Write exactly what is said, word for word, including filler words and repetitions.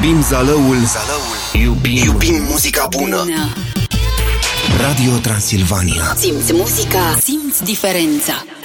Trăim Zalăul, Zalăul. Iubim. Iubim muzica bună. Radio Transilvania. Simți muzica, simți diferența.